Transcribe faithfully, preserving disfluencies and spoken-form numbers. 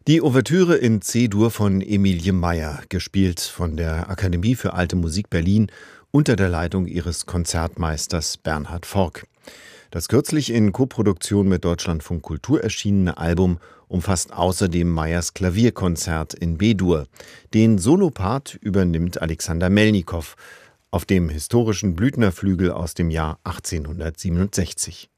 Die Ouvertüre in C-Dur von Emilie Meyer, gespielt von der Akademie für Alte Musik Berlin unter der Leitung ihres Konzertmeisters Bernhard Forck. Das kürzlich in Koproduktion mit Deutschlandfunk Kultur erschienene Album umfasst außerdem Meyers Klavierkonzert in B-Dur. Den Solopart übernimmt Alexander Melnikow auf dem historischen Blüthner Flügel aus dem Jahr achtzehnhundertsiebenundsechzig.